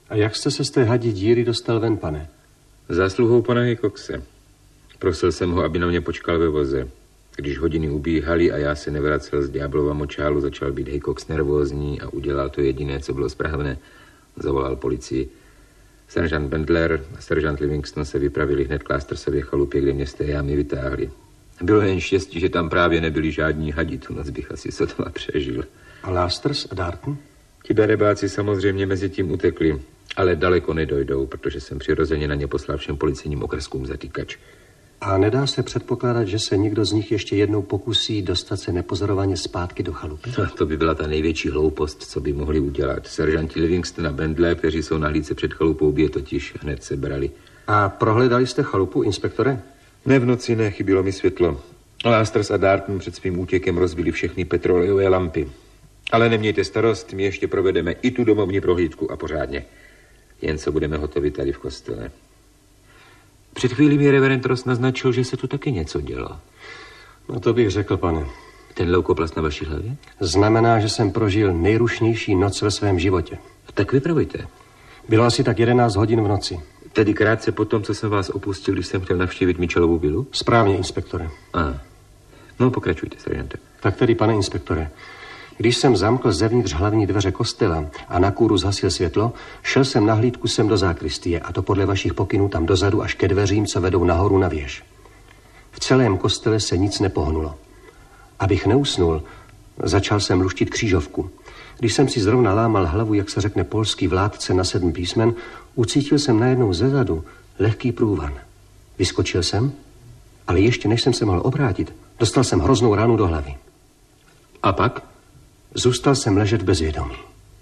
A jak jste se z té hadí díry dostal ven, pane? Zásluhou pana Hickokse. Prosil jsem ho, aby na mě počkal ve voze. Když hodiny ubíhaly a já se nevracel z ďáblova močálu, začal být Hickox nervózní a udělal to jediné, co bylo správné. Zavolal policii. Seržant Bendler a seržant Livingston se vypravili hned k Lastersově chalupě, kde mě z té jámy vytáhli. Bylo jen štěstí, že tam právě nebyli žádní hadi, tu noc bych asi sotva přežil. A Lasters a Darton? Ti darebáci samozřejmě mezi tím utekli, ale daleko nedojdou, protože jsem přirozeně na ně poslal všem policejním okreskům zatýkač. A nedá se předpokládat, že se někdo z nich ještě jednou pokusí dostat se nepozorovaně zpátky do chalupy? No, to by byla ta největší hloupost, co by mohli udělat. Seržanti Livingston a Bendler, kteří jsou na hlídce před chalupou, by je totiž hned sebrali. A prohledali jste chalupu, inspektore? Ne, v noci ne, chybilo mi světlo. Lasters a Darton před svým útěkem rozbili všechny petrolejové lampy. Ale nemějte starost, my ještě provedeme i tu domovní prohlídku a pořádně. Jen co budeme hotovi tady v kostele. Před chvílí mi reverend Ross naznačil, že se tu taky něco dělo. No to bych řekl, pane. Ten leukoplast na vaší hlavě? Znamená, že jsem prožil nejrušnější noc ve svém životě. Tak vypravujte. Bylo asi tak 11 hodin v noci. Tedy krátce po tom, co jsem vás opustil, když jsem chtěl navštívit Mitchellovu vilu? Správně, inspektore. No, pokračujte, seržante. Tak tedy, pane inspektore, když jsem zamkl zevnitř hlavní dveře kostela a na kůru zhasil světlo, šel jsem na hlídku sem do zákristie, a to podle vašich pokynů tam dozadu až ke dveřím, co vedou nahoru na věž. V celém kostele se nic nepohnulo. Abych neusnul, začal jsem luštit křížovku. Když jsem si zrovna lámal hlavu, jak se řekne polský vládce na 7 písmen, ucítil jsem najednou zezadu lehký průvan. Vyskočil jsem, ale ještě než jsem se mohl obrátit, dostal jsem hroznou ránu do hlavy. A pak? Zůstal jsem ležet v bezvědomí.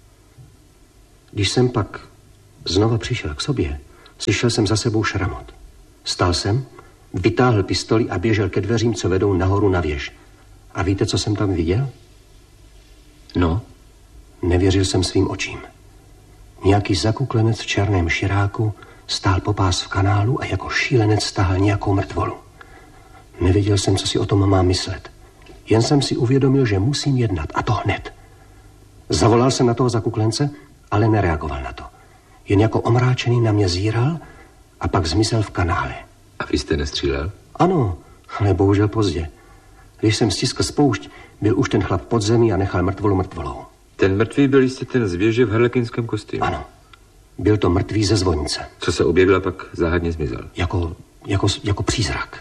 Když jsem pak znova přišel k sobě, slyšel jsem za sebou šramot. Stál jsem, vytáhl pistoli a běžel ke dveřím, co vedou nahoru na věž. A víte, co jsem tam viděl? No? Nevěřil jsem svým očím. Nějaký zakuklenec v černém širáku stál popás v kanálu a jako šílenec stáhl nějakou mrtvolu. Nevěděl jsem, co si o tom mám myslet. Jen jsem si uvědomil, že musím jednat, a to hned. Zavolal jsem na toho zakuklence, ale nereagoval na to. Jen jako omráčený na mě zíral a pak zmizel v kanále. A vy jste nestřílel? Ano, ale bohužel pozdě. Když jsem stiskl spoušť, byl už ten chlap pod zemí a nechal mrtvolu mrtvolou. Ten mrtvý byl jistě ten z věže v harlekinském kostýmu? Ano, byl to mrtvý ze zvonice. Co se objevil a pak záhadně zmizel? Jako přízrak.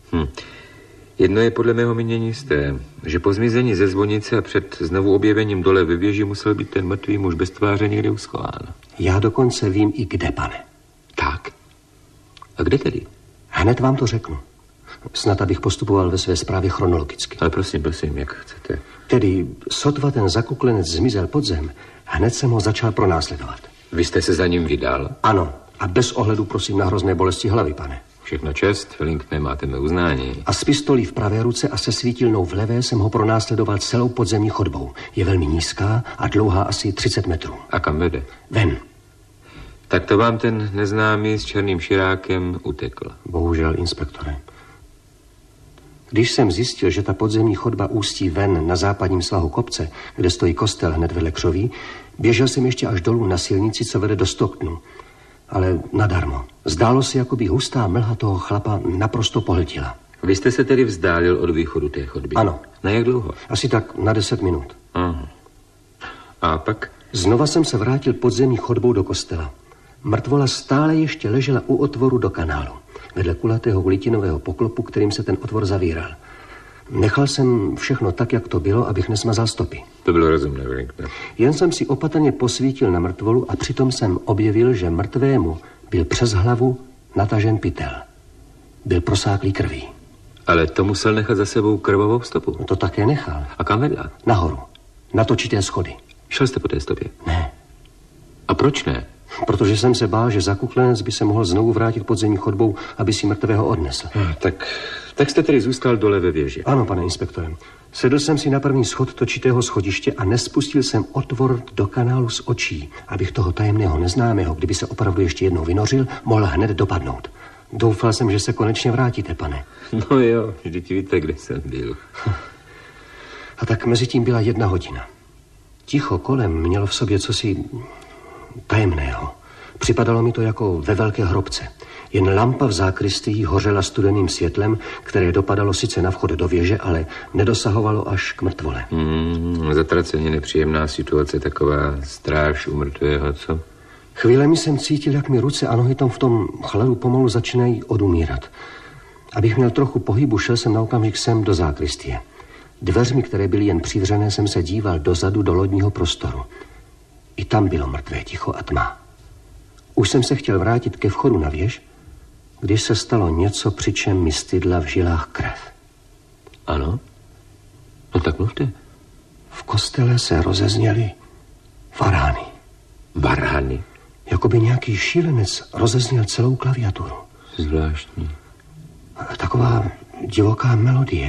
Jedno je podle mého mínění jisté, že po zmizení ze zvonice a před znovu objevením dole ve věži musel být ten mrtvý muž bez tváře někde uschován. Já dokonce vím i kde, pane. Tak? A kde tedy? Hned vám to řeknu. Snad abych postupoval ve své zprávě chronologicky. Ale prosím, jak chcete. Tedy sotva ten zakuklenec zmizel pod zem, hned jsem ho začal pronásledovat. Vy jste se za ním vydal? Ano, a bez ohledu prosím na hrozné bolesti hlavy, pane. Všechno čest, Wellingtone, máte mé uznání. A s pistolí v pravé ruce a se svítilnou v levé jsem ho pronásledoval celou podzemní chodbou. Je velmi nízká a dlouhá asi 30 metrů. A kam vede? Ven. Tak to vám ten neznámý s černým širákem utekl. Bohužel, inspektore. Když jsem zjistil, že ta podzemní chodba ústí ven na západním svahu kopce, kde stojí kostel hned vedle křoví, běžel jsem ještě až dolů na silnici, co vede do Stocktonu. Ale nadarmo. Zdálo se, jako by hustá mlha toho chlapa naprosto pohltila. Vy jste se tedy vzdálil od východu té chodby? Ano. Na jak dlouho? Asi tak na 10 minut. Aha. A pak? Znova jsem se vrátil podzemní chodbou do kostela. Mrtvola stále ještě ležela u otvoru do kanálu, vedle kulatého litinového poklopu, kterým se ten otvor zavíral. Nechal jsem všechno tak, jak to bylo, abych nesmazal stopy. To bylo rozumné, Wellington. Jen jsem si opatrně posvítil na mrtvolu a přitom jsem objevil, že mrtvému byl přes hlavu natažen pytel. Byl prosáklý krví. Ale to musel nechat za sebou krvavou stopu. No to také nechal. A kam vedla? Nahoru. Na točité schody. Šel jste po té stopě? Ne. A proč ne? Protože jsem se bál, že zakuklenec by se mohl znovu vrátit podzemní chodbou, aby si mrtvého odnesl. Tak jste tedy zůstal dole ve věži. Ano, pane inspektore. Sedl jsem si na první schod točitého schodiště a nespustil jsem otvor do kanálu z očí, abych toho tajemného neznámého, kdyby se opravdu ještě jednou vynořil, mohl hned dopadnout. Doufal jsem, že se konečně vrátíte, pane. No jo, vždyť víte, kde jsem byl. A tak mezi tím byla 1 hodina. Ticho kolem mělo v sobě cosi tajemného. Připadalo mi to jako ve velké hrobce. Jen lampa v zákristii hořela studeným světlem, které dopadalo sice na vchod do věže, ale nedosahovalo až k mrtvole. Zatraceně nepříjemná situace, taková stráž u mrtvého, co? Chvílemi jsem cítil, jak mi ruce a nohy tam v tom chladu pomalu začínají odumírat. Abych měl trochu pohybu, šel jsem na okamžik sem do zákristie. Dveřmi, které byly jen přivřené, jsem se díval dozadu do lodního prostoru. I tam bylo mrtvé ticho a tma. Už jsem se chtěl vrátit ke vchodu na věž, když se stalo něco, při čem mi stydla v žilách krev. Ano? No tak mluvte. V kostele se rozezněly varány. Varány? Jakoby nějaký šílenec rozezněl celou klaviaturu. Zvláštní. Taková divoká melodie,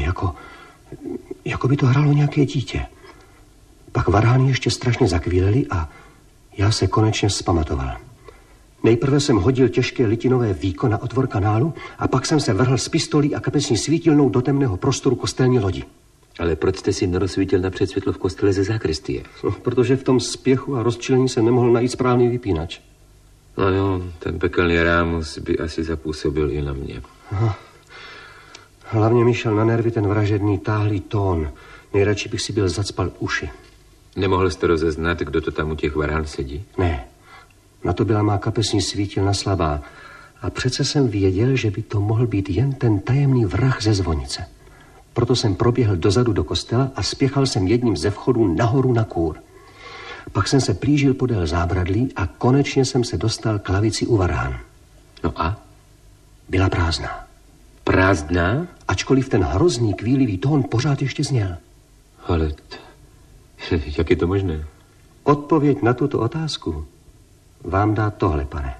jako by to hrálo nějaké dítě. Pak varány ještě strašně zakvílely a já se konečně vzpamatoval. Nejprve jsem hodil těžké litinové víko na otvor kanálu a pak jsem se vrhl s pistolí a kapesní svítilnou do temného prostoru kostelní lodi. Ale proč jste si nerozsvítil napřed světlo v kostele ze zákristie? Protože v tom spěchu a rozčilení se nemohl najít správný vypínač. No jo, ten pekelný rámus by asi zapůsobil i na mě. Aha. Hlavně mi šel na nervy ten vražedný táhlý tón. Nejradši bych si byl zacpal uši. Nemohl jste rozeznat, kdo to tam u těch varán sedí? Ne, na to byla má kapesní svítilna slabá. A přece jsem věděl, že by to mohl být jen ten tajemný vrah ze zvonice. Proto jsem proběhl dozadu do kostela a spěchal jsem jedním ze vchodů nahoru na kůr. Pak jsem se plížil podél zábradlí a konečně jsem se dostal k lavici u varán. No a? Byla prázdná. Prázdná? Ačkoliv ten hrozný kvílivý tón pořád ještě zněl. Ale jak je to možné? Odpověď na tuto otázku vám dá tohle, pane.